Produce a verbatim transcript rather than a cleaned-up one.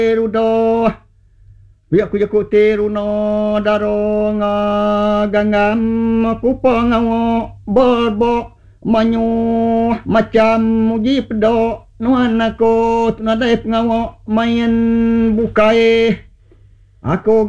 Rudo biak ku jaku teruno daronga gangam kupa ngawo berbo manyu macam uji pedo nuan aku tunadai pengawo main bukai aku